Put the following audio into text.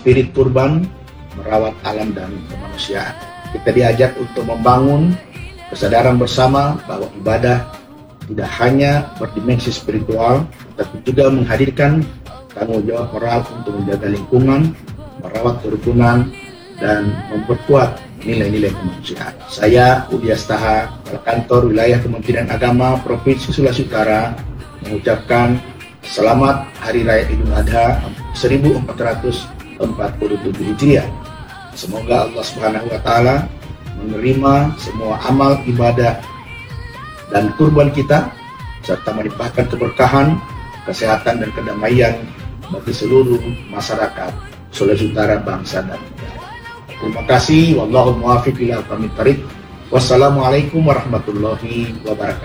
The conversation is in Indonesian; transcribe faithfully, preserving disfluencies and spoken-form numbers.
spirit kurban, merawat alam dan kemanusiaan. Kita diajak untuk membangun kesadaran bersama bahwa ibadah tidak hanya berdimensi spiritual, tapi juga menghadirkan tanggung jawab moral untuk menjaga lingkungan, merawat kerukunan, dan memperkuat nilai-nilai kemanusiaan. Saya, Udi Astaha, Kepala Kantor Wilayah Kementerian Agama Provinsi Sulawesi Utara, mengucapkan selamat Hari Raya Idul Adha seribu empat ratus empat puluh tujuh Hijriah. Semoga Allah Subhanahu wa Ta'ala menerima semua amal ibadah dan kurban kita, serta melimpahkan keberkahan, kesehatan, dan kedamaian bagi seluruh masyarakat Sulawesi Utara, bangsa dan negara. Terima kasih. Wallahu muwaffiq ila aqwamit thoriq. Wassalamualaikum warahmatullahi wabarakatuh.